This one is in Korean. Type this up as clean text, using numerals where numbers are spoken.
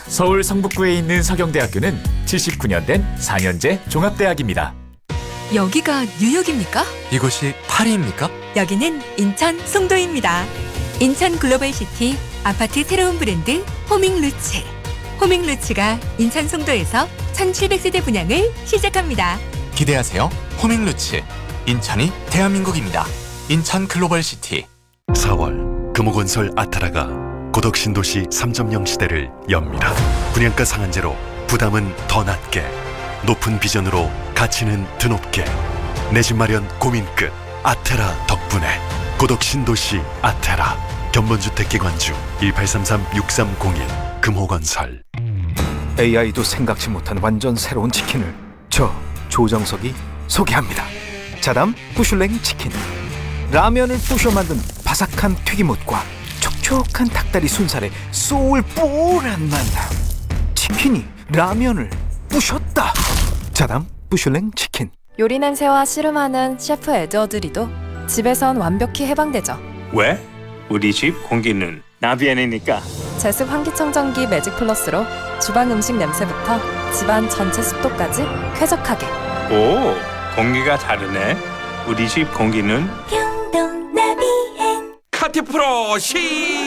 서울 성북구에 있는 서경대학교는 79년 된 4년제 종합대학입니다. 여기가 뉴욕입니까? 이곳이 파리입니까? 여기는 인천 송도입니다. 인천 글로벌시티 아파트 새로운 브랜드 호밍루츠. 호밍루츠가 인천 송도에서 1700세대 분양을 시작합니다. 기대하세요. 호밍루츠. 인천이 대한민국입니다. 인천 글로벌시티. 4월 금호건설 아타라가 고덕신도시 3.0 시대를 엽니다. 분양가 상한제로 부담은 더 낮게, 높은 비전으로 가치는 드높게, 내 집 마련 고민 끝 아테라 덕분에 고덕신도시 아테라. 견본주택기관주 1833-6301 금호건설. AI도 생각지 못한 완전 새로운 치킨을 저 조정석이 소개합니다. 자담 부슐랭 치킨. 라면을 부셔 만든 바삭한 튀김옷과 촉촉한 닭다리 순살의 소울풀한 만남. 치킨이 라면을 부셨다. 자담 부슐랭 치킨. 요리 냄새와 씨름하는 셰프 에드워드 리도 집에선 완벽히 해방되죠. 왜? 우리 집 공기는 나비엔이니까. 제습 환기청정기 매직 플러스로 주방 음식 냄새부터 집안 전체 습도까지 쾌적하게. 오, 공기가 다르네. 우리 집 공기는 평동 나비엔 카티프로 시